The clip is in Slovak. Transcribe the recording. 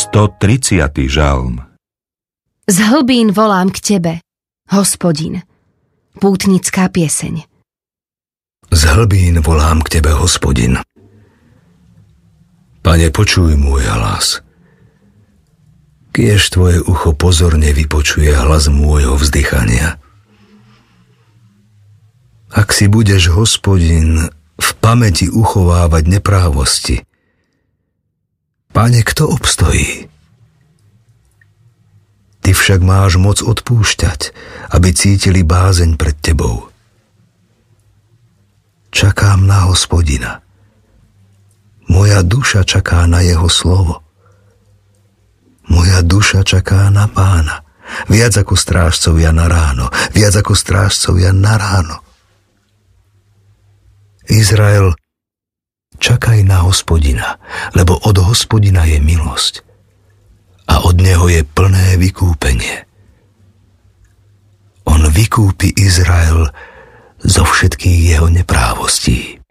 130. žalm. Z hlbín volám k tebe, Hospodin. Pútnická pieseň. Z hlbín volám k tebe, Hospodin. Pane, počuj môj hlas. Kiež tvoje ucho pozorne vypočuje hlas môjho vzdychania. Ak si budeš, Hospodin, v pamäti uchovávať neprávosti, Pane, kto obstojí? Ty však máš moc odpúšťať, aby cítili bázeň pred tebou. Čakám na Hospodina. Moja duša čaká na jeho slovo. Moja duša čaká na Pána, viac ako strážcovia na ráno, viac ako strážcovia na ráno. Izrael, čakaj na Hospodina, lebo od Hospodina je milosť a od neho je plné vykúpenie. On vykúpi Izrael zo všetkých jeho neprávostí.